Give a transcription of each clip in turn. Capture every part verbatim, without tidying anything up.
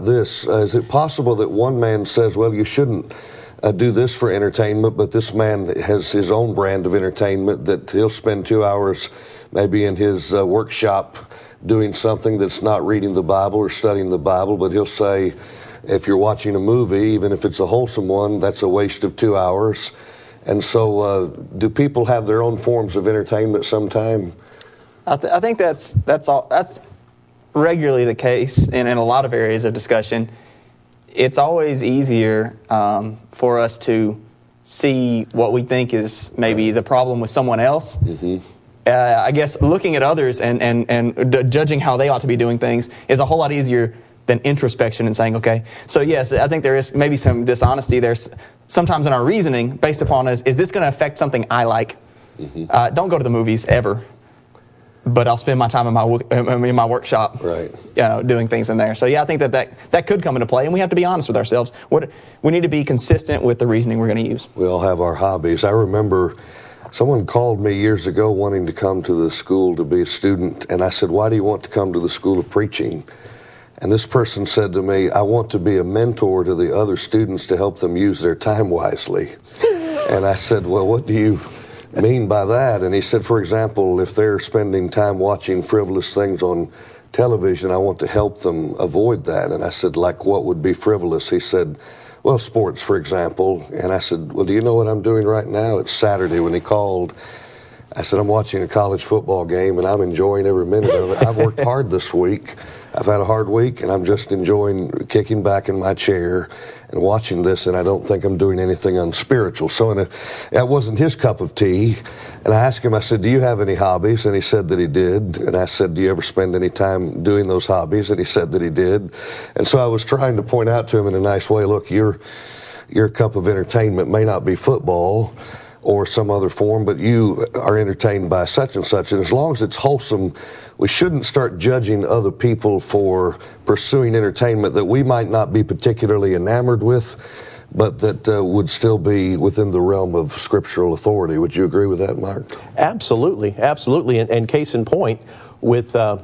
this? Uh, is it possible that one man says, well, you shouldn't uh, do this for entertainment, but this man has his own brand of entertainment, that he'll spend two hours maybe in his uh, workshop doing something that's not reading the Bible or studying the Bible, but he'll say, if you're watching a movie, even if it's a wholesome one, that's a waste of two hours. And so uh, do people have their own forms of entertainment sometime? I, th- I think that's that's all. That's regularly the case in, in a lot of areas of discussion. It's always easier um, for us to see what we think is maybe the problem with someone else. Mm-hmm. Uh, I guess looking at others and, and, and d- judging how they ought to be doing things is a whole lot easier than introspection and saying, okay, so yes, I think there is maybe some dishonesty there sometimes in our reasoning based upon is, is this going to affect something I like? Mm-hmm. Uh, don't go to the movies ever, but I'll spend my time in my in my workshop, right? You know, doing things in there. So yeah, I think that, that that could come into play, and we have to be honest with ourselves. What we need to be consistent with the reasoning we're going to use. We all have our hobbies. I remember someone called me years ago wanting to come to the school to be a student, and I said, why do you want to come to the school of preaching? And this person said to me, I want to be a mentor to the other students to help them use their time wisely. And I said, well, what do you mean by that? And he said, for example, if they're spending time watching frivolous things on television, I want to help them avoid that. And I said, like what would be frivolous? He said, well, sports, for example. And I said, well, do you know what I'm doing right now? It's Saturday. When he called, I said, I'm watching a college football game, and I'm enjoying every minute of it. I've worked hard this week. I've had a hard week, and I'm just enjoying kicking back in my chair and watching this, and I don't think I'm doing anything unspiritual. So in a, that wasn't his cup of tea. And I asked him, I said, do you have any hobbies? And he said that he did. And I said, do you ever spend any time doing those hobbies? And he said that he did. And so I was trying to point out to him in a nice way, look, your, your cup of entertainment may not be football or some other form, but you are entertained by such and such. And as long as it's wholesome, we shouldn't start judging other people for pursuing entertainment that we might not be particularly enamored with, but that uh, would still be within the realm of scriptural authority. Would you agree with that, Mark? Absolutely, absolutely. And, and case in point, with uh,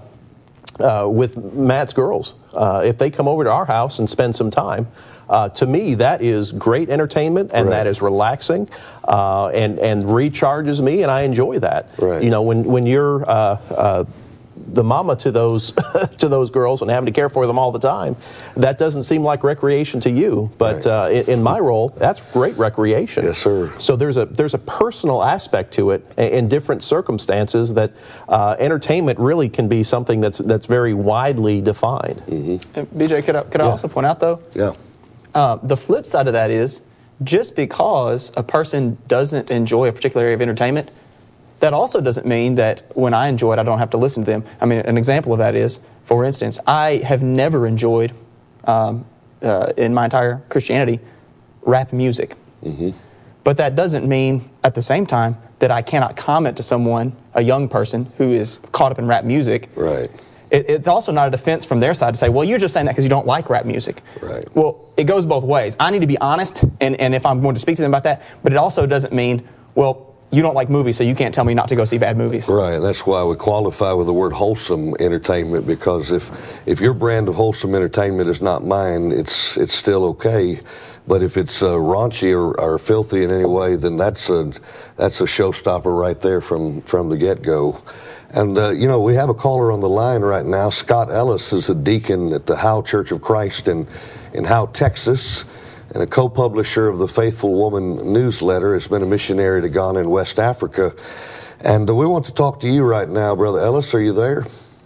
uh, with Matt's girls, uh, if they come over to our house and spend some time, Uh, to me, that is great entertainment, and right. that is relaxing, uh, and and recharges me, and I enjoy that. Right. You know, when when you're uh, uh, the mama to those to those girls and having to care for them all the time, that doesn't seem like recreation to you. But right. uh, in, in my role, that's great recreation. Yes, sir. So there's a there's a personal aspect to it in different circumstances that uh, entertainment really can be something that's that's very widely defined. Mm-hmm. And B J, could I, could I yeah. also point out though? Yeah. Uh, the flip side of that is, just because a person doesn't enjoy a particular area of entertainment, that also doesn't mean that when I enjoy it, I don't have to listen to them. I mean, an example of that is, for instance, I have never enjoyed, um, uh, in my entire Christianity, rap music. Mm-hmm. But that doesn't mean, at the same time, that I cannot comment to someone, a young person, who is caught up in rap music. Right. It, it's also not a defense from their side to say, well, you're just saying that because you don't like rap music. Right. Well, it goes both ways. I need to be honest, and, and if I'm going to speak to them about that, but it also doesn't mean, well, you don't like movies, so you can't tell me not to go see bad movies. Right. That's why we qualify with the word wholesome entertainment, because if if your brand of wholesome entertainment is not mine, it's it's still okay. But if it's uh, raunchy or, or filthy in any way, then that's a that's a showstopper right there from from the get-go. And, uh, you know, we have a caller on the line right now. Scott Ellis is a deacon at the Howe Church of Christ in, in Howe, Texas, and a co-publisher of the Faithful Woman newsletter. Has been a missionary to Ghana and West Africa. And uh, we want to talk to you right now, Brother Ellis. Are you there?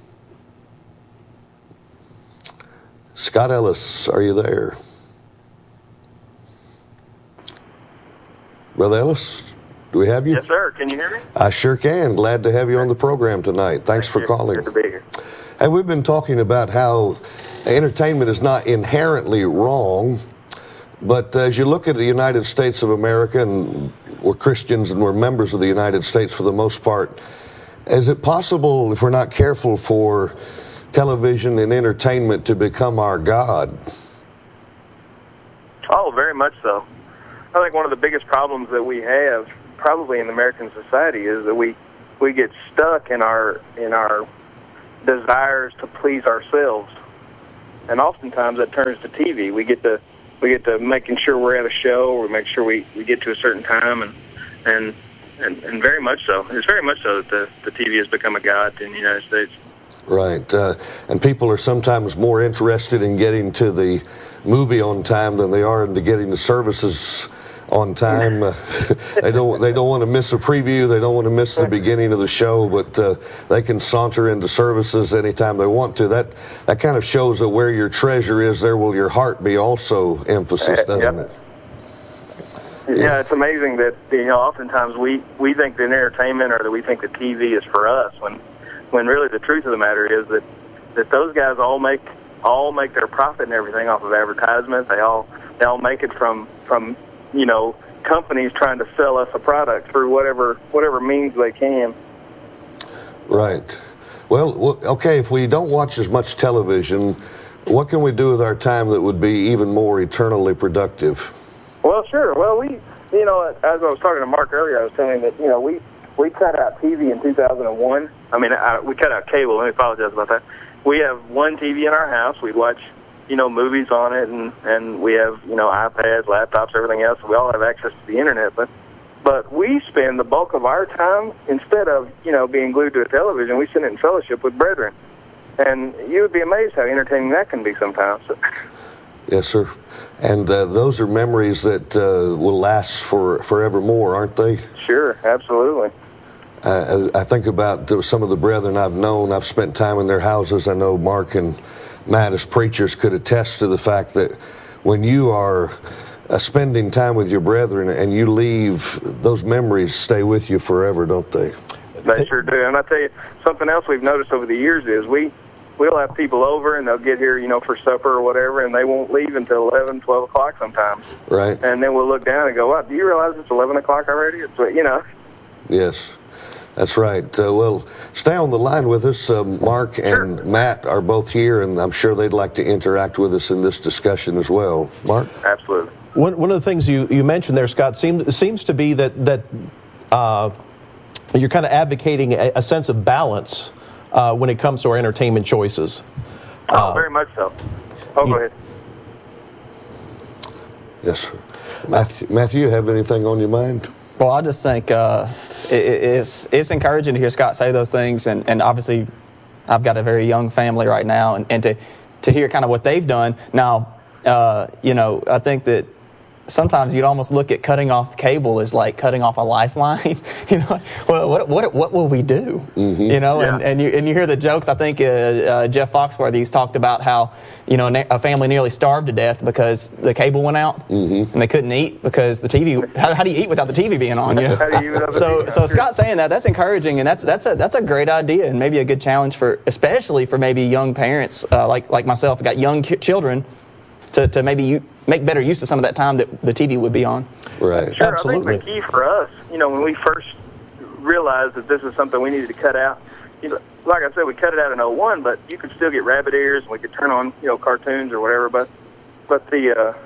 Scott Ellis, are you there? Brother Ellis? Do we have you? Yes, sir. Can you hear me? I sure can. Glad to have you on the program tonight. Thanks for calling. Good to be here. Hey, we've been talking about how entertainment is not inherently wrong, but as you look at the United States of America, and we're Christians and we're members of the United States for the most part, is it possible, if we're not careful, for television and entertainment to become our God? Oh, very much so. I think one of the biggest problems that we have probably in American society is that we we get stuck in our in our desires to please ourselves, and oftentimes that turns to T V. We get to we get to making sure we're at a show, or make sure we, we get to a certain time, and and, and and very much so. It's very much so that the, the T V has become a god in the United States. Right, uh, and people are sometimes more interested in getting to the movie on time than they are into getting the services on time. Uh, they don't they don't want to miss a preview. They don't want to miss the beginning of the show, but uh, they can saunter into services anytime they want to. That that kind of shows that where your treasure is, there will your heart be. Also, emphasis, doesn't yep. it? Yeah. yeah, it's amazing that, you know, oftentimes we, we think that entertainment, or that we think that T V is for us, when when really the truth of the matter is that, that those guys all make all make their profit and everything off of advertisement. They all they all make it from from you know, companies trying to sell us a product through whatever whatever means they can. Right. Well, okay, if we don't watch as much television, what can we do with our time that would be even more eternally productive? Well, sure. Well, we, you know, as I was talking to Mark earlier, I was telling him that, you know, we, we cut out T V in two thousand one. I mean, I, we cut out cable. Let me apologize about that. We have one T V in our house. We watch, you know, movies on it, and, and we have, you know, iPads, laptops, everything else. We all have access to the internet, but but we spend the bulk of our time, instead of, you know, being glued to a television, we spend it in fellowship with brethren. And you would be amazed how entertaining that can be sometimes. Yes, sir. And uh, those are memories that uh, will last for forevermore, aren't they? Sure, absolutely. Uh, I think about some of the brethren I've known. I've spent time in their houses. I know Mark and Matt, as preachers, could attest to the fact that when you are uh, spending time with your brethren and you leave, those memories stay with you forever, don't they? They sure do. And I tell you, something else we've noticed over the years is we, we'll have people over, and they'll get here, you know, for supper or whatever, and they won't leave until eleven, twelve o'clock sometimes. Right. And then we'll look down and go, wow, do you realize it's eleven o'clock already? It's, you know. Yes. That's right. Uh, well, stay on the line with us. Uh, Mark and Sure. Matt are both here, and I'm sure they'd like to interact with us in this discussion as well. Mark? Absolutely. One, one of the things you, you mentioned there, Scott, seems, seems to be that, that uh, you're kind of advocating a, a sense of balance uh, when it comes to our entertainment choices. Oh, Uh, very much so. Oh, you- go ahead. Yes, sir. Matthew, Matthew, you have anything on your mind? Well, I just think uh, it, it's it's encouraging to hear Scott say those things, and, and obviously I've got a very young family right now, and, and to, to hear kind of what they've done. Now, uh, you know, I think that sometimes you'd almost look at cutting off cable as like cutting off a lifeline. You know, well, what what what will we do? Mm-hmm. You know, Yeah. and, and you and you hear the jokes. I think uh, uh, Jeff Foxworthy's talked about how, you know, a family nearly starved to death because the cable went out, mm-hmm. and they couldn't eat because the T V. How, how do you eat without the T V being on? You know? How do you eat without the so T V? so Scott saying that, that's encouraging, and that's that's a that's a great idea, and maybe a good challenge for, especially for maybe young parents uh, like like myself, got young ki- children, to to maybe you. make better use of some of that time that the T V would be on. Right. Sure, Absolutely. I think the key for us, you know, when we first realized that this is something we needed to cut out, you know, like I said, we cut it out in oh one, but you could still get rabbit ears, and we could turn on, you know, cartoons or whatever. But, but the, uh,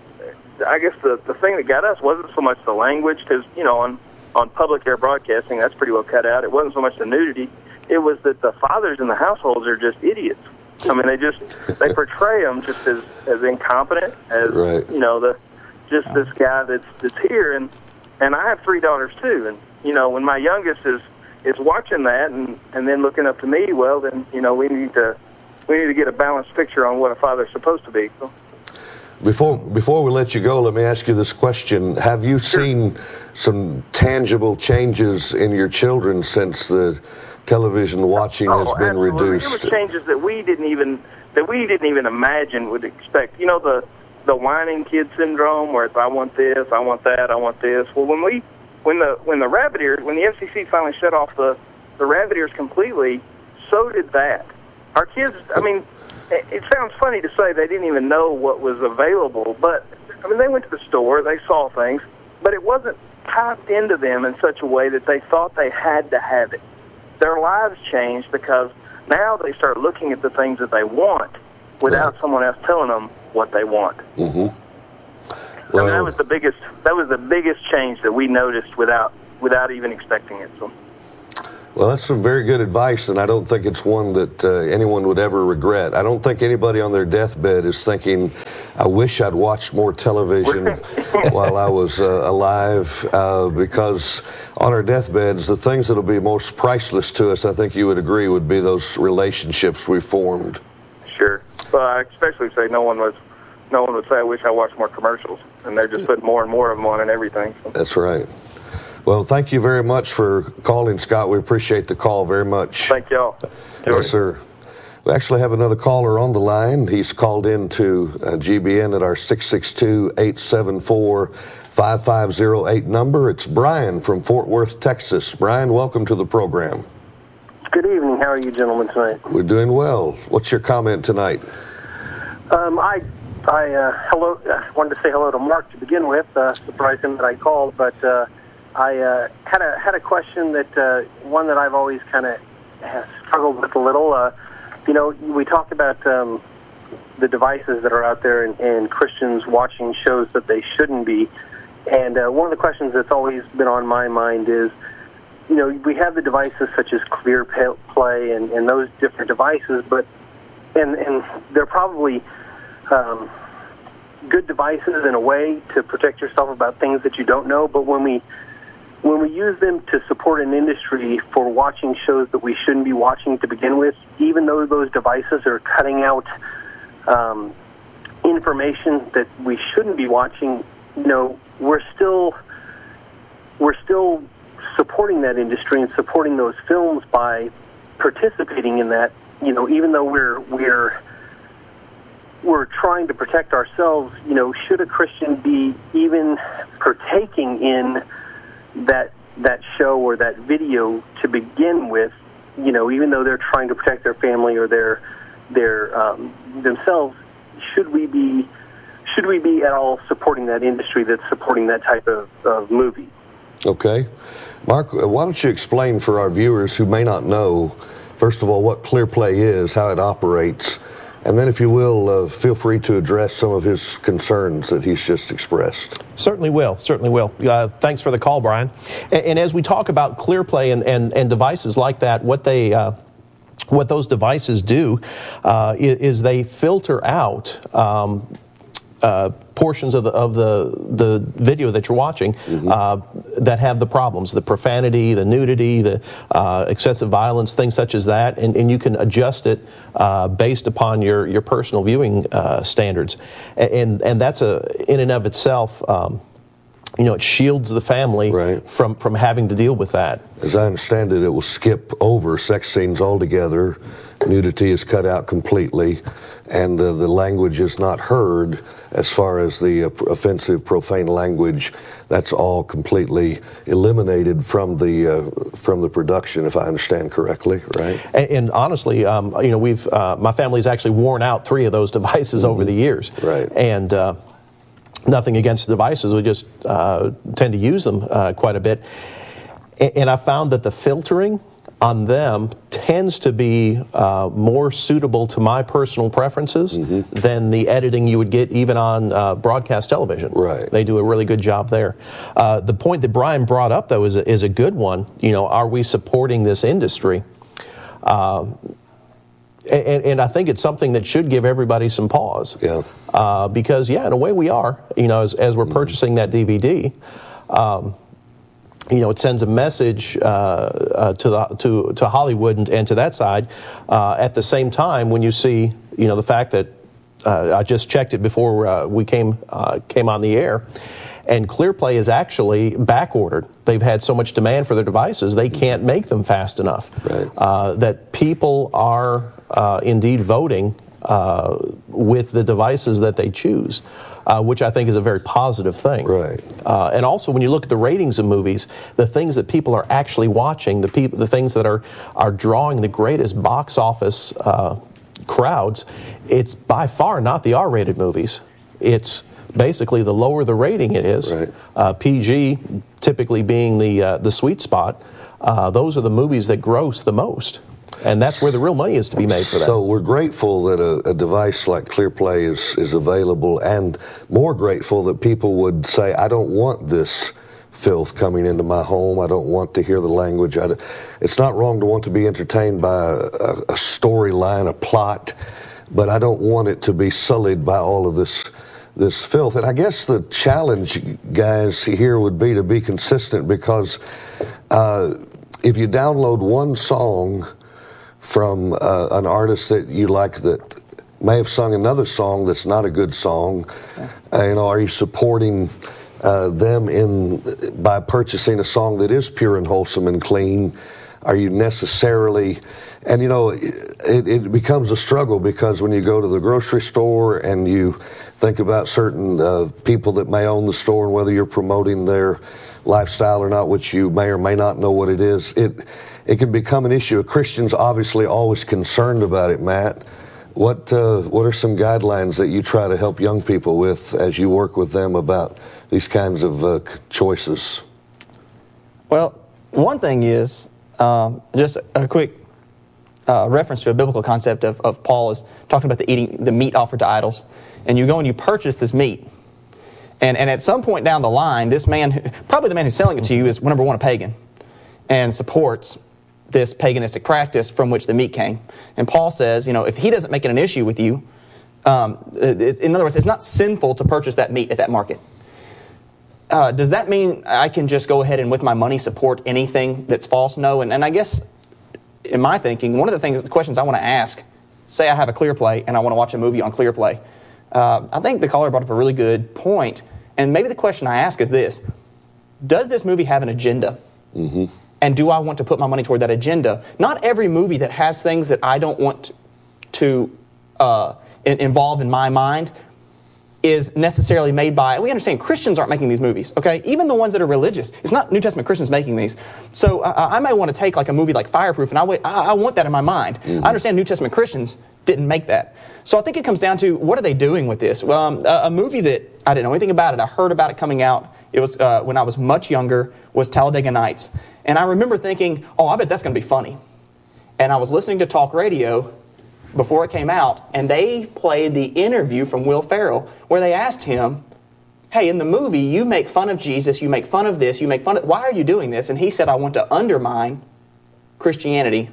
I guess the the thing that got us wasn't so much the language, because, you know, on on public air broadcasting, that's pretty well cut out. It wasn't so much the nudity. It was that the fathers in the households are just idiots. I mean, they just they portray them just as, as incompetent as Right. you know the just this guy that's that's here, and and I have three daughters too, and you know when my youngest is is watching that and and then looking up to me, well then you know we need to we need to get a balanced picture on what a father's supposed to be. So, Before before we let you go, let me ask you this question: have you seen some tangible changes in your children since the television watching has oh, been absolutely. reduced? There were changes that we didn't even that we didn't even imagine would expect. You know the the whining kid syndrome, where it's I want this, I want that, I want this. Well, when we when the when the rabbit ears, when the F C C finally shut off the the rabbit ears completely, so did that. Our kids, I mean, it, it sounds funny to say they didn't even know what was available, but I mean they went to the store, they saw things, but it wasn't typed into them in such a way that they thought they had to have it. Their lives changed because now they start looking at the things that they want without Right. someone else telling them what they want. Mm-hmm. I mean, that Well, was the biggest. That was the biggest change that we noticed without without even expecting it. So, Well, that's some very good advice, and I don't think it's one that uh, anyone would ever regret. I don't think anybody on their deathbed is thinking, I wish I'd watched more television while I was uh, alive, uh, because on our deathbeds, the things that will be most priceless to us, I think you would agree, would be those relationships we formed. Sure. Well, I especially say no one was, no one would say, I wish I watched more commercials, and they're just putting more and more of them on and everything. So. That's right. Well, thank you very much for calling, Scott. We appreciate the call very much. Thank y'all. Yes, sir. We actually have another caller on the line. He's called in to uh, G B N at our six six two, eight seven four, five five zero eight number. It's Brian from Fort Worth, Texas. Brian, welcome to the program. Good evening. How are you gentlemen tonight? We're doing well. What's your comment tonight? Um, I I uh, hello. I wanted to say hello to Mark to begin with. Uh, surprised him that I called, but uh, I uh, had a had a question that uh, one that I've always kind of struggled with a little. Uh, you know, we talked about um, the devices that are out there and, and Christians watching shows that they shouldn't be. And uh, one of the questions that's always been on my mind is, you know, we have the devices such as Clear Play and, and those different devices, but and and they're probably um, good devices in a way to protect yourself about things that you don't know. But when we when we use them to support an industry for watching shows that we shouldn't be watching to begin with, even though those devices are cutting out um, information that we shouldn't be watching, you know, we're still we're still supporting that industry and supporting those films by participating in that. You know, even though we're we're we're trying to protect ourselves, you know, should a Christian be even partaking in that that show or that video to begin with? You know, even though they're trying to protect their family or their their um, themselves, should we be should we be at all supporting that industry that's supporting that type of, of movie? Okay. Mark, why don't you explain for our viewers who may not know, first of all, what Clear Play is, how it operates, and then, if you will, uh, feel free to address some of his concerns that he's just expressed. Certainly will, certainly will. Uh, thanks for the call, Brian. And, and as we talk about Clear Play and, and, and devices like that, what they uh, what those devices do uh, is, is they filter out um, Uh, portions of the of the the video that you're watching mm-hmm. uh, that have the problems, the profanity, the nudity, the uh, excessive violence, things such as that, and, and you can adjust it uh, based upon your your personal viewing uh, standards, and and that's a in and of itself. Um, You know, it shields the family right. from, from having to deal with that. As I understand it, it will skip over sex scenes altogether. Nudity is cut out completely, and uh, the language is not heard as far as the uh, offensive, profane language. That's all completely eliminated from the uh, from the production, if I understand correctly, right? And, and honestly, um, you know, we've uh, my family's actually worn out three of those devices mm-hmm. over the years, right? And uh, nothing against the devices, we just uh, tend to use them uh, quite a bit. And I found that the filtering on them tends to be uh, more suitable to my personal preferences mm-hmm. than the editing you would get even on uh, broadcast television. Right. They do a really good job there. Uh, the point that Brian brought up, though, is a, is a good one. You know, are we supporting this industry? Uh, And, and I think it's something that should give everybody some pause. Yeah. Uh, because, yeah, in a way we are. You know, as, as we're purchasing that D V D, um, you know, it sends a message uh, uh, to the to to Hollywood and, and to that side. Uh, at the same time, when you see, you know, the fact that uh, I just checked it before uh, we came uh, came on the air. And ClearPlay is actually back ordered. They've had so much demand for their devices, they can't make them fast enough. Right. Uh, that people are uh, indeed voting uh, with the devices that they choose, uh, which I think is a very positive thing. Right. Uh, and also, when you look at the ratings of movies, the things that people are actually watching, the people, the things that are are drawing the greatest box office uh, crowds, it's by far not the R-rated movies. It's basically, the lower the rating it is, right. uh, P G typically being the uh, the sweet spot, uh, those are the movies that gross the most. And that's where the real money is to be made for that. So we're grateful that a, a device like ClearPlay is, is available, and more grateful that people would say, I don't want this filth coming into my home. I don't want to hear the language. I, it's not wrong to want to be entertained by a, a storyline, a plot, but I don't want it to be sullied by all of this this filth. And I guess the challenge, guys, here would be to be consistent, because uh, if you download one song from uh, an artist that you like that may have sung another song that's not a good song, uh, you know, are you supporting uh, them in by purchasing a song that is pure and wholesome and clean? Are you necessarily, and you know, it, it becomes a struggle, because when you go to the grocery store and you think about certain uh, people that may own the store and whether you're promoting their lifestyle or not, which you may or may not know what it is, it it can become an issue. A Christian's obviously always concerned about it, Matt. What uh, what are some guidelines that you try to help young people with as you work with them about these kinds of uh, choices? Well, one thing is, um, just a quick uh, reference to a biblical concept of, of Paul is talking about the eating the meat offered to idols. And you go and you purchase this meat. And, and at some point down the line, this man, who, probably the man who's selling it to you, is, number one, a pagan and supports this paganistic practice from which the meat came. And Paul says, you know, if he doesn't make it an issue with you, um, it, in other words, it's not sinful to purchase that meat at that market. Uh, does that mean I can just go ahead and with my money support anything that's false? No. And, and I guess in my thinking, one of the things, the questions I want to ask, say I have a ClearPlay and I want to watch a movie on ClearPlay. Uh, I think the caller brought up a really good point. And maybe the question I ask is this: does this movie have an agenda? Mm-hmm. And do I want to put my money toward that agenda? Not every movie that has things that I don't want to uh, in, involve in my mind is necessarily made by, we understand Christians aren't making these movies, okay? Even the ones that are religious. It's not New Testament Christians making these. So uh, I may want to take like a movie like Fireproof, and I, w- I, I want that in my mind. Mm-hmm. I understand New Testament Christians didn't make that. So I think it comes down to, what are they doing with this? Um, a, a movie that I didn't know anything about it, I heard about it coming out, it was uh, when I was much younger, was Talladega Nights. And I remember thinking, oh, I bet that's going to be funny. And I was listening to talk radio before it came out, and they played the interview from Will Ferrell where they asked him, hey, in the movie, you make fun of Jesus, you make fun of this, you make fun of, why are you doing this? And he said, I want to undermine Christianity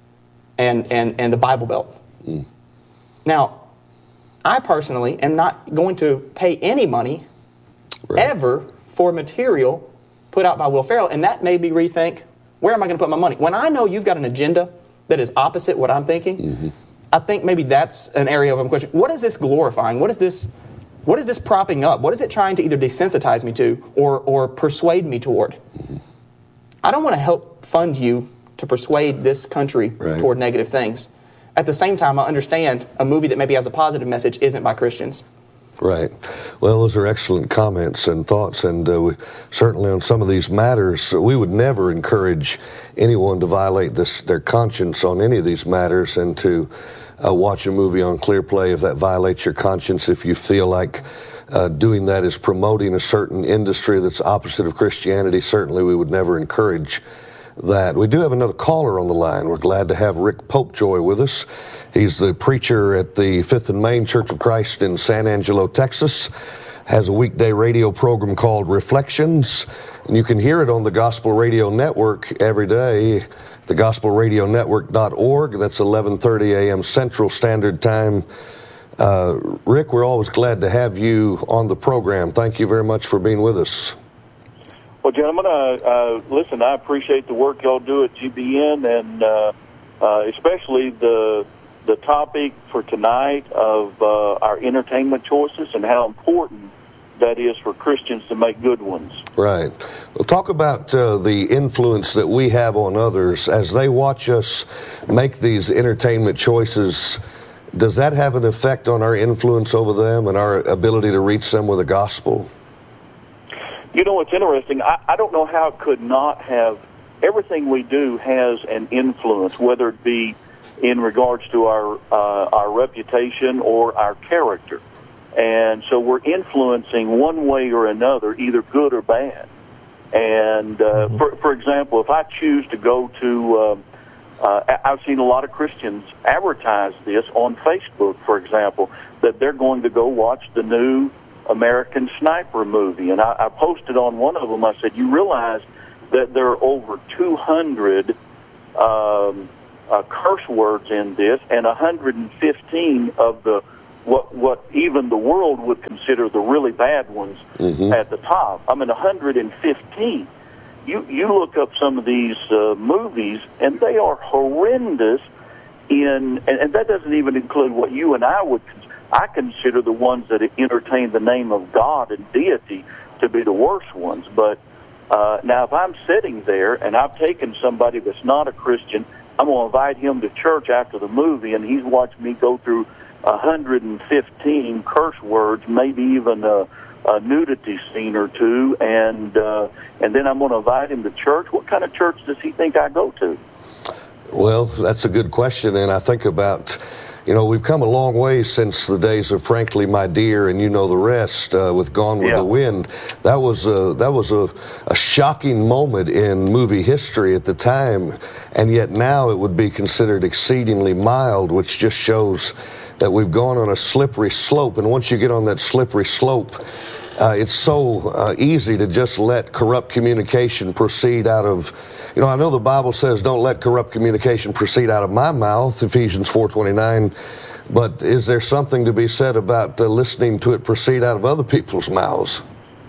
and, and, and the Bible Belt. Mm. Now, I personally am not going to pay any money right. ever for material put out by Will Ferrell, and that made me rethink, where am I going to put my money? When I know you've got an agenda that is opposite what I'm thinking, mm-hmm. I think maybe that's an area of question. What is this glorifying? What is this what is this propping up? What is it trying to either desensitize me to or, or persuade me toward? Mm-hmm. I don't want to help fund you to persuade this country right. toward negative things. At the same time, I understand a movie that maybe has a positive message isn't by Christians. Right. Well, those are excellent comments and thoughts, and uh, we, certainly on some of these matters, we would never encourage anyone to violate this, their conscience on any of these matters, and to uh, watch a movie on ClearPlay if that violates your conscience, if you feel like uh, doing that is promoting a certain industry that's opposite of Christianity. Certainly we would never encourage that. We do have another caller on the line. We're glad to have Rick Popejoy with us. He's the preacher at the Fifth and Main Church of Christ in San Angelo, Texas. Has a weekday radio program called Reflections, and you can hear it on the Gospel Radio Network every day, the gospel radio network dot org. That's eleven thirty a.m. Central Standard Time. Uh, Rick, we're always glad to have you on the program. Thank you very much for being with us. Well, gentlemen, uh, uh, listen, I appreciate the work y'all do at G B N, and uh, uh, especially the the topic for tonight of uh, our entertainment choices and how important that is for Christians to make good ones. Right. Well, talk about uh, the influence that we have on others as they watch us make these entertainment choices. Does that have an effect on our influence over them and our ability to reach them with the gospel? You know, it's interesting. I, I don't know how it could not have. Everything we do has an influence, whether it be in regards to our uh, our reputation or our character. And so we're influencing one way or another, either good or bad. And, uh, mm-hmm. for, for example, if I choose to go to, uh, uh, I've seen a lot of Christians advertise this on Facebook, for example, that they're going to go watch the new American Sniper movie. And I, I posted on one of them, I said, you realize that there are over two hundred um, uh, curse words in this, and one hundred fifteen of the what what even the world would consider the really bad ones mm-hmm. at the top. I mean, one hundred fifteen. You you look up some of these uh, movies, and they are horrendous. In and, and that doesn't even include what you and I would. I consider the ones that entertain the name of God and deity to be the worst ones. But uh, now, if I'm sitting there and I've taken somebody that's not a Christian, I'm going to invite him to church after the movie, and he's watched me go through one hundred fifteen curse words, maybe even a, a nudity scene or two, and uh, and then I'm going to invite him to church. What kind of church does he think I go to? Well, that's a good question, and I think about, you know, we've come a long way since the days of Frankly My Dear and you know the rest uh, with Gone with yeah. the Wind. That was a, that was a, a shocking moment in movie history at the time, and yet now it would be considered exceedingly mild, which just shows that we've gone on a slippery slope. And once you get on that slippery slope, Uh, it's so uh, easy to just let corrupt communication proceed out of, you know, I know the Bible says don't let corrupt communication proceed out of my mouth, Ephesians four twenty-nine, but is there something to be said about uh, listening to it proceed out of other people's mouths?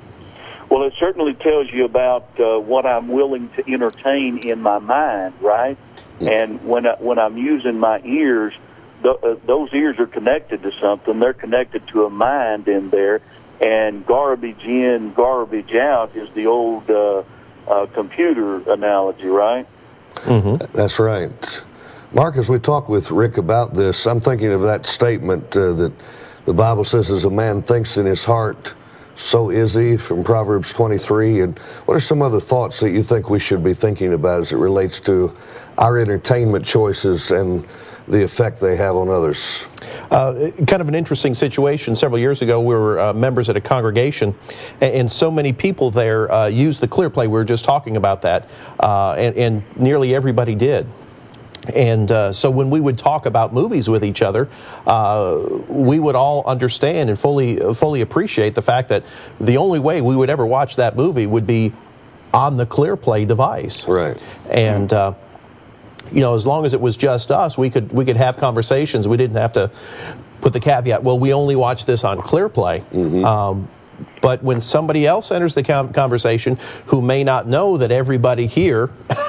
Well, it certainly tells you about uh, what I'm willing to entertain in my mind, right? Mm-hmm. And when, I, when I'm using my ears, th- uh, those ears are connected to something. They're connected to a mind in there. And garbage in, garbage out is the old uh, uh, computer analogy, right? Mm-hmm. That's right. Mark, as we talk with Rick about this, I'm thinking of that statement uh, that the Bible says, as a man thinks in his heart, so is he, from Proverbs twenty-three. And what are some other thoughts that you think we should be thinking about as it relates to our entertainment choices and the effect they have on others? Uh, kind of an interesting situation. Several years ago, we were uh, members at a congregation, and, and so many people there uh, used the ClearPlay. We were just talking about that, uh, and, and nearly everybody did. And uh, so when we would talk about movies with each other, uh, we would all understand and fully fully appreciate the fact that the only way we would ever watch that movie would be on the ClearPlay device. Right. And uh, you know, as long as it was just us, we could we could have conversations. We didn't have to put the caveat, well, we only watch this on ClearPlay. Mm-hmm. Um, but when somebody else enters the conversation who may not know that everybody here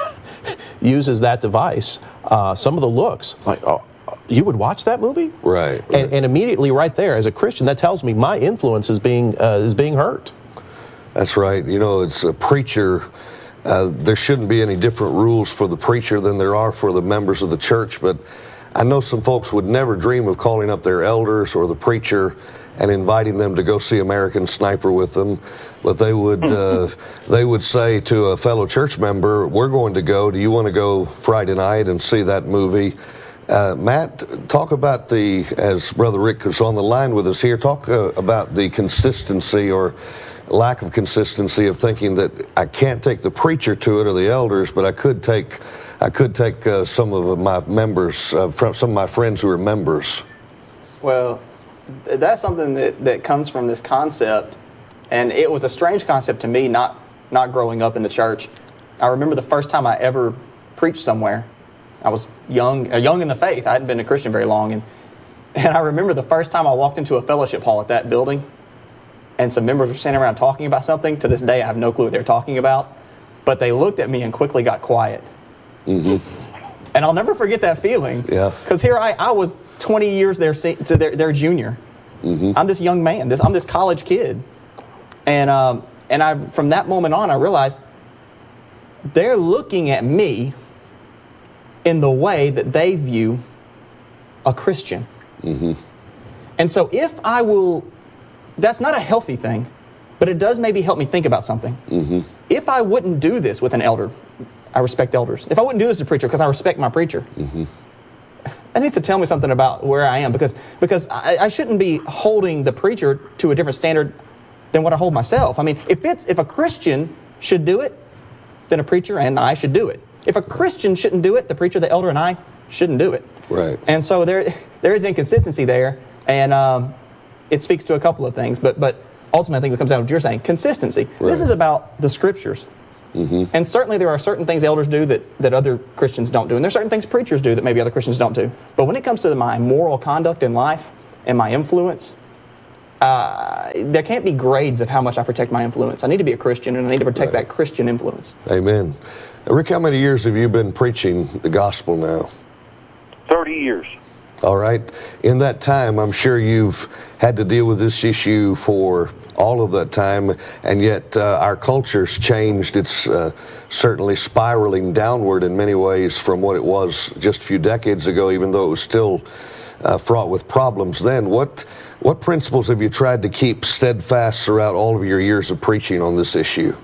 uses that device, uh, some of the looks, like, oh, you would watch that movie? Right. right. And, and immediately right there, as a Christian, that tells me my influence is being uh, is being hurt. That's right. You know, it's a preacher. Uh, there shouldn't be any different rules for the preacher than there are for the members of the church, but I know some folks would never dream of calling up their elders or the preacher and inviting them to go see American Sniper with them, but they would uh, they would say to a fellow church member, we're going to go, do you want to go Friday night and see that movie? Uh, Matt, talk about the, as Brother Rick is on the line with us here, talk uh, about the consistency or lack of consistency of thinking that I can't take the preacher to it or the elders, but I could take I could take uh, some of my members, uh, from some of my friends who are members. Well, that's something that, that comes from this concept, and it was a strange concept to me, not not growing up in the church. I remember the first time I ever preached somewhere. I was young, uh, young in the faith. I hadn't been a Christian very long, and and I remember the first time I walked into a fellowship hall at that building, and some members were standing around talking about something. To this day, I have no clue what they were talking about, but they looked at me and quickly got quiet. Mm-hmm. And I'll never forget that feeling. Yeah. Because here I, I was twenty years their to their, their junior. Mm-hmm. I'm this young man. This I'm this college kid, and um, and I from that moment on I realized they're looking at me in the way that they view a Christian. Mm-hmm. And so if I will, that's not a healthy thing, but it does maybe help me think about something. Mm-hmm. If I wouldn't do this with an elder, I respect elders. If I wouldn't do this as a preacher because I respect my preacher, mm-hmm. that needs to tell me something about where I am, because because I, I shouldn't be holding the preacher to a different standard than what I hold myself. I mean, if it's if a Christian should do it, then a preacher and I should do it. If a Christian shouldn't do it, the preacher, the elder, and I shouldn't do it. Right. And so there there is inconsistency there, and um, it speaks to a couple of things. But but ultimately I think it comes down to what you're saying, consistency. Right. This is about the Scriptures. Mm-hmm. And certainly there are certain things elders do that, that other Christians don't do. And there's certain things preachers do that maybe other Christians don't do. But when it comes to my moral conduct in life and my influence, uh, there can't be grades of how much I protect my influence. I need to be a Christian, and I need to protect right. that Christian influence. Amen. Now, Rick, how many years have you been preaching the gospel now? thirty years. All right. In that time, I'm sure you've had to deal with this issue for all of that time, and yet uh, our culture's changed. It's uh, certainly spiraling downward in many ways from what it was just a few decades ago, even though it was still uh, fraught with problems then. What, what principles have you tried to keep steadfast throughout all of your years of preaching on this issue?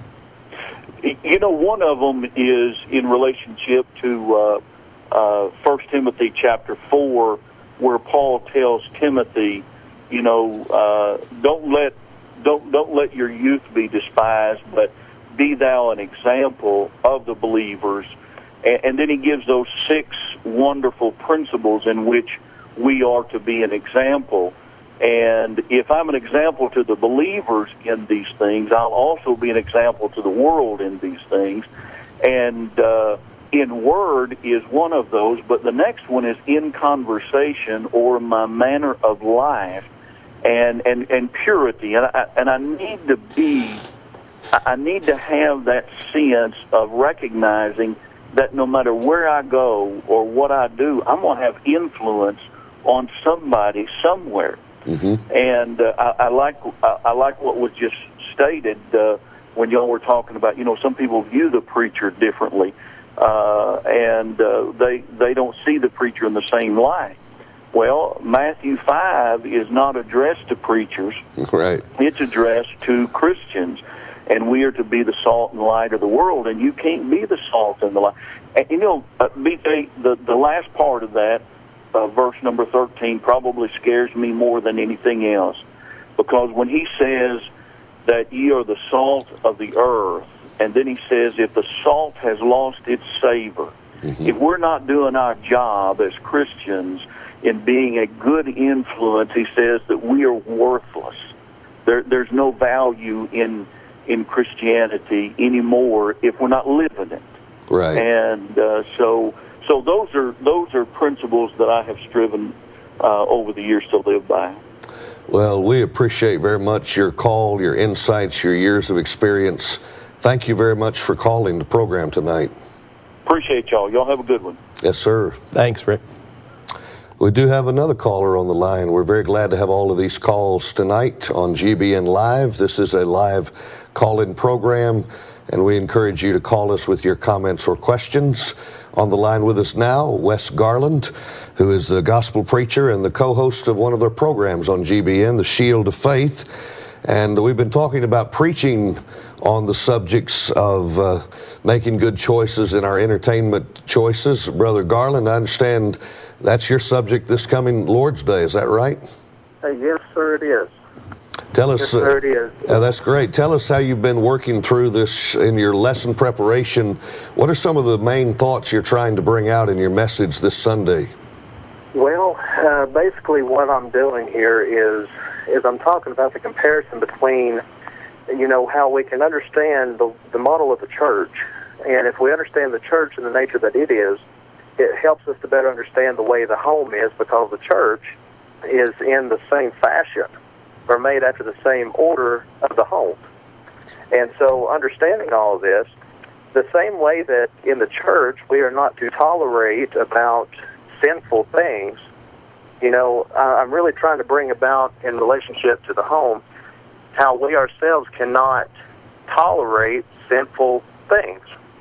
You know, one of them is in relationship to uh, uh, First Timothy chapter four, where Paul tells Timothy, you know, uh, don't let don't don't let your youth be despised, but be thou an example of the believers. And, and then he gives those six wonderful principles in which we are to be an example. And if I'm an example to the believers in these things, I'll also be an example to the world in these things. And uh, in word is one of those, but the next one is in conversation or my manner of life and, and, and purity. And I, and I need to be, I need to have that sense of recognizing that no matter where I go or what I do, I'm going to have influence on somebody somewhere. Mm-hmm. And uh, I, I like I, I like what was just stated uh, when y'all were talking about, you know, some people view the preacher differently, uh, and uh, they they don't see the preacher in the same light. Well, Matthew five is not addressed to preachers. Right. It's addressed to Christians, and we are to be the salt and light of the world, and you can't be the salt and the light. And, you know, uh, B J, the, the last part of that, Uh, verse number thirteen, probably scares me more than anything else, because when he says that ye are the salt of the earth, and then he says if the salt has lost its savor, mm-hmm. if we're not doing our job as Christians in being a good influence, he says that we are worthless. There, there's no value in in Christianity anymore if we're not living it. Right. And uh, so. So those are those are principles that I have striven uh, over the years to live by. Well, we appreciate very much your call, your insights, your years of experience. Thank you very much for calling the program tonight. Appreciate y'all. Y'all have a good one. Yes, sir. Thanks, Rick. We do have another caller on the line. We're very glad to have all of these calls tonight on G B N Live. This is a live call-in program, and we encourage you to call us with your comments or questions. On the line with us now, Wes Garland, who is the gospel preacher and the co-host of one of their programs on G B N, The Shield of Faith. And we've been talking about preaching on the subjects of uh, making good choices in our entertainment choices. Brother Garland, I understand that's your subject this coming Lord's Day. Is that right? Uh, yes, sir, it is. Tell us. Yes, sir, it is. Uh, that's great. Tell us how you've been working through this in your lesson preparation. What are some of the main thoughts you're trying to bring out in your message this Sunday? Well, uh, basically what I'm doing here is is I'm talking about the comparison between, you know, how we can understand the, the model of the church. And if we understand the church and the nature that it is, it helps us to better understand the way the home is, because the church is in the same fashion, or made after the same order of the home. And so understanding all of this, the same way that in the church we are not to tolerate about sinful things, you know, I'm really trying to bring about in relationship to the home how we ourselves cannot tolerate sinful things.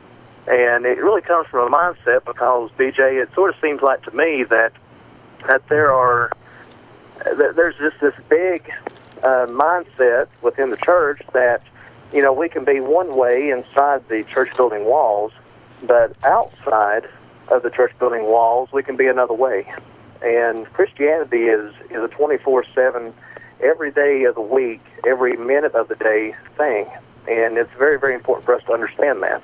And it really comes from a mindset, because, B J, it sort of seems like to me that that there are, that there's just this big uh, mindset within the church that, you know, we can be one way inside the church building walls, but outside of the church building walls, we can be another way. And Christianity is, is a twenty-four seven, every day of the week, every minute of the day thing. And it's very, very important for us to understand that.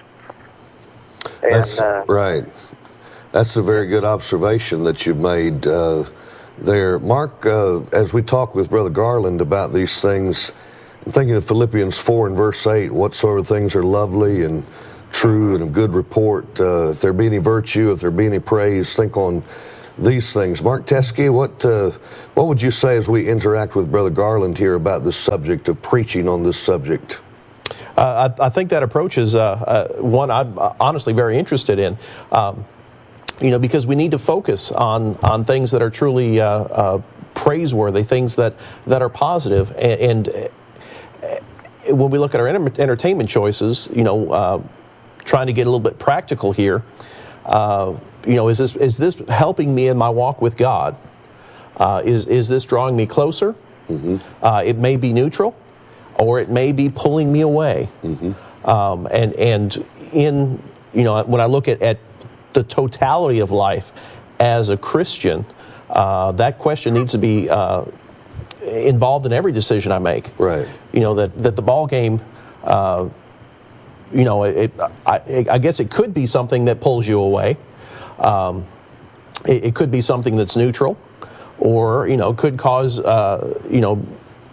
And, That's uh, right. That's a very good observation that you made uh, there. Mark, uh, as we talk with Brother Garland about these things, I'm thinking of Philippians four and verse eight, whatsoever things are lovely and true and of good report, uh, if there be any virtue, if there be any praise, think on these things. Mark Teskey, what uh, what would you say as we interact with Brother Garland here about this subject of preaching on this subject? Uh, I, I think that approach is uh, uh, one I'm honestly very interested in. Um, you know, because we need to focus on on things that are truly uh, uh, praiseworthy, things that, that are positive. And, and uh, when we look at our enter- entertainment choices, you know, uh, trying to get a little bit practical here, uh, you know, is this is this helping me in my walk with God? Uh, is is this drawing me closer? Mm-hmm. Uh, it may be neutral, or it may be pulling me away. Mm-hmm. Um, and and in you know, when I look at, at the totality of life as a Christian, uh, that question needs to be uh, involved in every decision I make. Right. You know, that that the ball game. Uh, you know, it, I, I guess it could be something that pulls you away. Um, it, it could be something that's neutral, or you know, could cause uh, you know,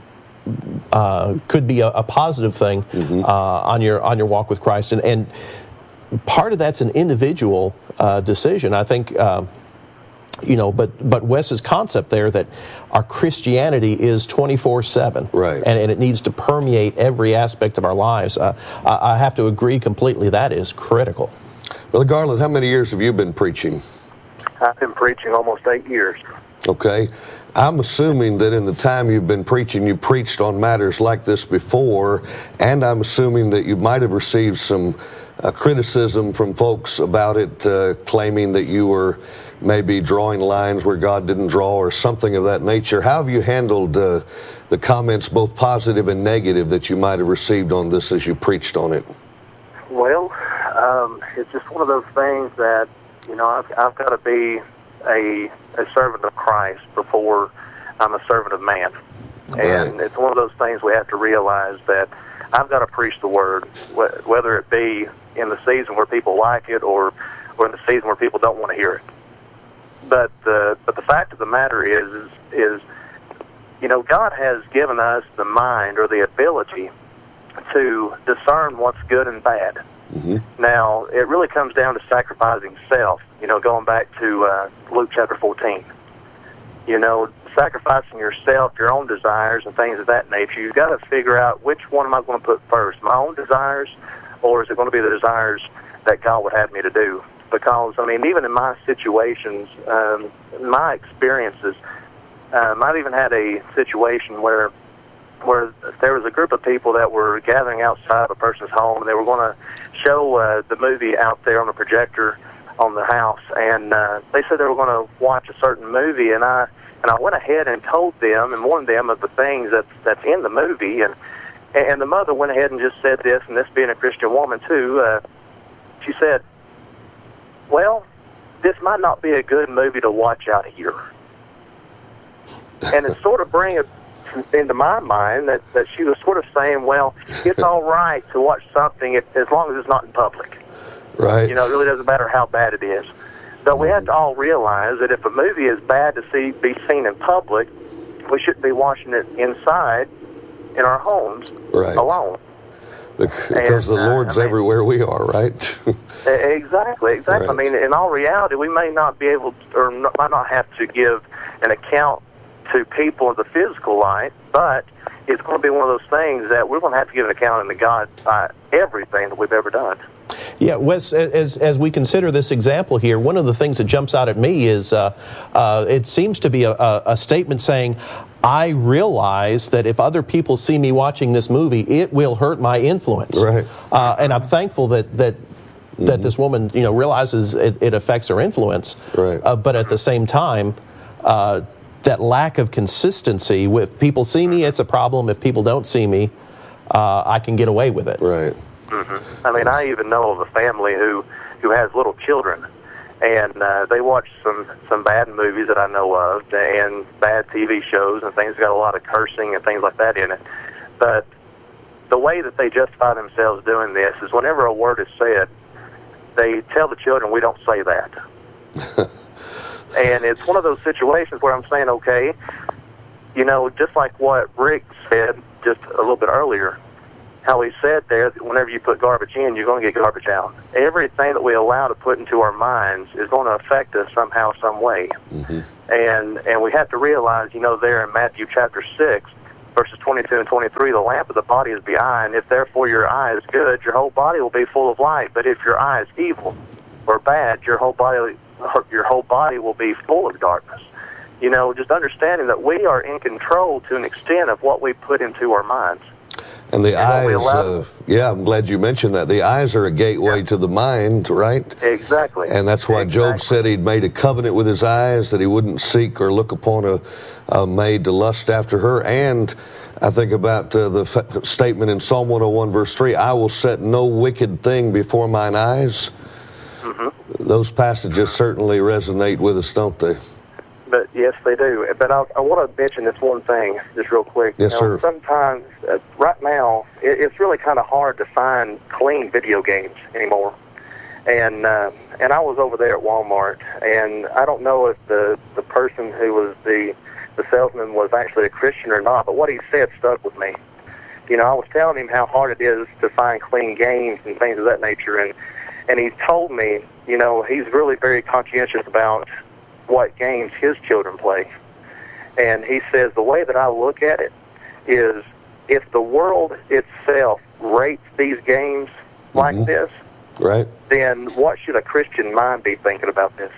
uh, could be a, a positive thing mm-hmm. uh, on your on your walk with Christ, and and part of that's an individual uh, decision. I think. Uh, You know, but but Wes's concept there that our Christianity is twenty-four seven, right, and, and it needs to permeate every aspect of our lives. Uh, I, I have to agree completely. That is critical. Brother Garland, how many years have you been preaching? I've been preaching almost eight years. Okay. I'm assuming that in the time you've been preaching, you've preached on matters like this before, and I'm assuming that you might have received some uh, criticism from folks about it, uh, claiming that you were maybe drawing lines where God didn't draw or something of that nature. How have you handled uh, the comments, both positive and negative, that you might have received on this as you preached on it? Well, um, it's just one of those things that, you know, I've, I've got to be a, a servant of Christ before I'm a servant of man. Right. And it's one of those things we have to realize that I've got to preach the word, wh- whether it be in the season where people like it or, or in the season where people don't want to hear it. But uh, but the fact of the matter is, is, is, you know, God has given us the mind or the ability to discern what's good and bad. Mm-hmm. Now, it really comes down to sacrificing self, you know, going back to uh, Luke chapter fourteen. You know, sacrificing yourself, your own desires and things of that nature. You've got to figure out which one am I going to put first, my own desires, or is it going to be the desires that God would have me to do? Because, I mean, even in my situations, um, my experiences, um, I've even had a situation where where there was a group of people that were gathering outside of a person's home, and they were going to show uh, the movie out there on the projector on the house, and uh, they said they were going to watch a certain movie, and I and I went ahead and told them and warned them of the things that's, that's in the movie, and and the mother went ahead and just said this, and this being a Christian woman too, uh, she said, well, this might not be a good movie to watch out here. And it sort of bring it into my mind that, that she was sort of saying, well, it's all right to watch something if, as long as it's not in public. Right. You know, it really doesn't matter how bad it is. But we have to all realize that if a movie is bad to see be seen in public, we shouldn't be watching it inside in our homes right. alone. Because and, the Lord's uh, I mean, everywhere we are, right? exactly, exactly. Right. I mean, in all reality, we may not be able to, or not, might not have to give an account to people in the physical light, but it's going to be one of those things that we're going to have to give an account to God by everything that we've ever done. Yeah, Wes, as as we consider this example here, one of the things that jumps out at me is uh, uh, it seems to be a, a, a statement saying, I realize that if other people see me watching this movie, it will hurt my influence. Right. Uh, and I'm thankful that that mm-hmm. that this woman, you know, realizes it, it affects her influence. Right. Uh, but at the same time, uh, that lack of consistency with people see me, it's a problem. If people don't see me, uh, I can get away with it. Right. Mm-hmm. I mean, I even know of a family who, who has little children, and uh, they watch some, some bad movies that I know of, and bad T V shows and things that got a lot of cursing and things like that in it. But the way that they justify themselves doing this is whenever a word is said, they tell the children, we don't say that. And it's one of those situations where I'm saying, okay, you know, just like what Rick said just a little bit earlier, earlier, how he said there that whenever you put garbage in, you're going to get garbage out. Everything that we allow to put into our minds is going to affect us somehow, some way. Mm-hmm. And and we have to realize, you know, there in Matthew chapter six, verses twenty-two and twenty-three, the lamp of the body is the eye, and if therefore your eye is good, your whole body will be full of light. But if your eye is evil or bad, your whole body your whole body will be full of darkness. You know, just understanding that we are in control to an extent of what we put into our minds. And the And eyes, uh, yeah, I'm glad you mentioned that. The eyes are a gateway Yeah. to the mind, right? Exactly. And that's why Job Exactly. said he'd made a covenant with his eyes that he wouldn't seek or look upon a, a maid to lust after her. And I think about uh, the f- statement in Psalm one oh one, verse three, I will set no wicked thing before mine eyes. Mm-hmm. Those passages certainly resonate with us, don't they? But yes, they do. But I, I want to mention this one thing just real quick. Yes, you know, sir. Sometimes, uh, right now, it, it's really kind of hard to find clean video games anymore. And uh, and I was over there at Walmart, and I don't know if the the person who was the the salesman was actually a Christian or not, but what he said stuck with me. You know, I was telling him how hard it is to find clean games and things of that nature, and and he told me, you know, he's really very conscientious about what games his children play. And he says the way that I look at it is if the world itself rates these games like Mhm. this, Right? then what should a Christian mind be thinking about this?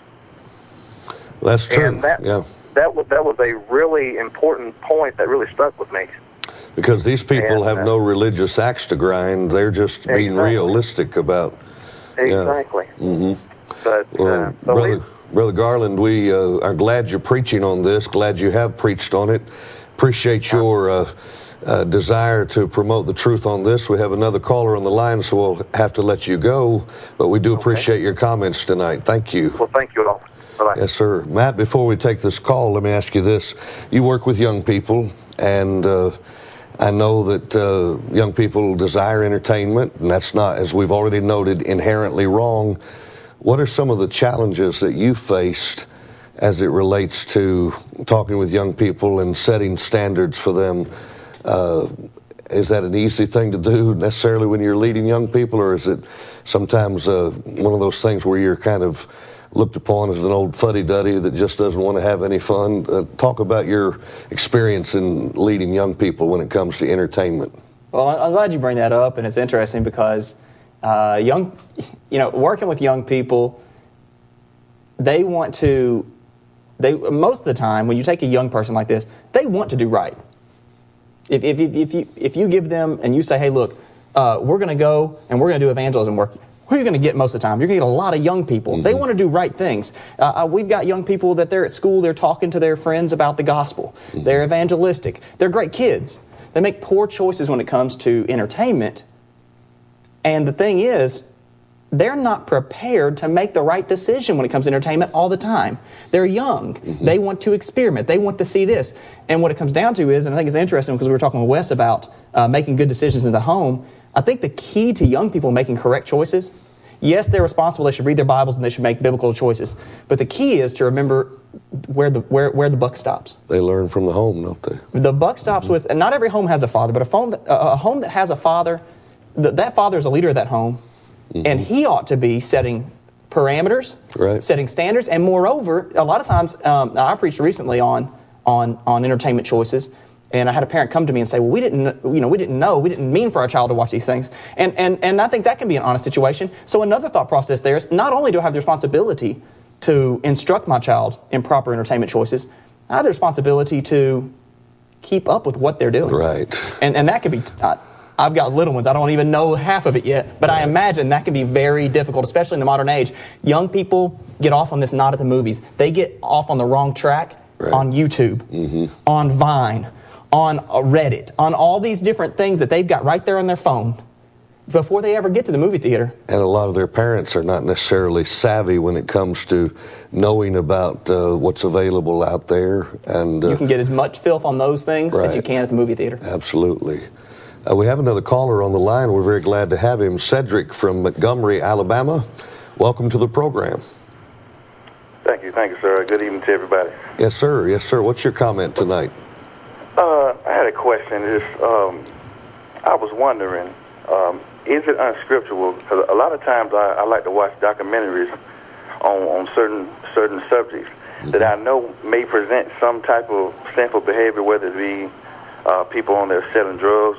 That's true. And that, yeah. that, was, that was a really important point that really stuck with me. Because these people And, have uh, no religious axe to grind. They're just being Exactly. realistic about. Exactly. hmm But, Well, uh, but brother, we, brother Garland, we uh, are glad you're preaching on this. Glad you have preached on it. Appreciate your uh, uh, desire to promote the truth on this. We have another caller on the line, so we'll have to let you go. But we do appreciate your comments tonight. Thank you. well, thank you all. Bye-bye. Yes, sir. Matt, before we take this call, let me ask you this. You work with young people, and uh, I know that uh, young people desire entertainment, and that's not, as we've already noted, inherently wrong. What are some of the challenges that you faced as it relates to talking with young people and setting standards for them? Uh, is that an easy thing to do necessarily when you're leading young people, or is it sometimes uh, one of those things where you're kind of looked upon as an old fuddy-duddy that just doesn't want to have any fun? Uh, talk about your experience in leading young people when it comes to entertainment. Well, I'm glad you bring that up, and it's interesting because uh, young, you know, working with young people, they want to, they most of the time when you take a young person like this, they want to do right. If if if, if you if you give them and you say, hey, look, uh, we're going to go and we're going to do evangelism work. Who are you going to get most of the time? You're going to get a lot of young people. Mm-hmm. They want to do right things. Uh, uh, we've got young people that they're at school, they're talking to their friends about the gospel. Mm-hmm. They're evangelistic. They're great kids. They make poor choices when it comes to entertainment. And the thing is, they're not prepared to make the right decision when it comes to entertainment all the time. They're young. Mm-hmm. They want to experiment. They want to see this. And what it comes down to is, and I think it's interesting because we were talking with Wes about uh, making good decisions in the home, I think the key to young people making correct choices, yes, they're responsible. They should read their Bibles and they should make biblical choices. But the key is to remember where the where, where the buck stops. They learn from the home, don't they? The buck stops mm-hmm. with, and not every home has a father, but a, phone, a home that has a father, th- that father is a leader of that home, mm-hmm. and he ought to be setting parameters, right. setting standards, and moreover, a lot of times, um, I preached recently on on on entertainment choices. And I had a parent come to me and say, well, we didn't, you know, we didn't know, we didn't mean for our child to watch these things. And, and, and I think that can be an honest situation. So another thought process there is not only do I have the responsibility to instruct my child in proper entertainment choices, I have the responsibility to keep up with what they're doing. Right. And, and that could be, uh, I've got little ones. I don't even know half of it yet. But right. I imagine that can be very difficult, especially in the modern age. Young people get off on this not at the movies. They get off on the wrong track right. on YouTube, mm-hmm. on Vine, on Reddit, on all these different things that they've got right there on their phone before they ever get to the movie theater. And a lot of their parents are not necessarily savvy when it comes to knowing about uh, what's available out there. And uh, you can get as much filth on those things right. as you can at the movie theater. Absolutely. Uh, we have another caller on the line. We're very glad to have him. Cedric from Montgomery, Alabama. Welcome to the program. Thank you. Thank you, sir. Good evening to everybody. Yes, sir. Yes, sir. What's your comment tonight? Uh, I had a question. Just, um, I was wondering, um, is it unscriptural? Because a lot of times I, I like to watch documentaries on, on certain certain subjects mm-hmm. that I know may present some type of sinful behavior, whether it be uh, people on there selling drugs